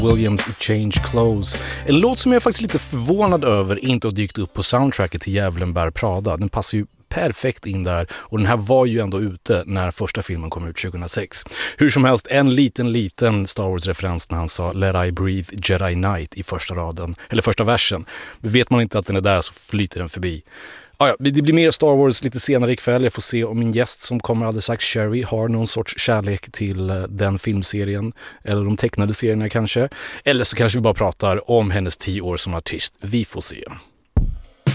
Williams Change Clothes. En låt som jag är faktiskt lite förvånad över inte har dykt upp på soundtracket till Djävulen bär Prada. Den passar ju perfekt in där och den här var ju ändå ute när första filmen kom ut 2006. Hur som helst, en liten Star Wars-referens när han sa Let I breathe Jedi Knight i första raden, eller första versen. Vet man inte att den är där så flyter den förbi. Ja, det blir mer Star Wars lite senare ikväll. Jag får se om min gäst som kommer alldeles strax, Sherry, har någon sorts kärlek till den filmserien. Eller de tecknade serierna kanske. Eller så kanske vi bara pratar om hennes 10 år som artist. Vi får se.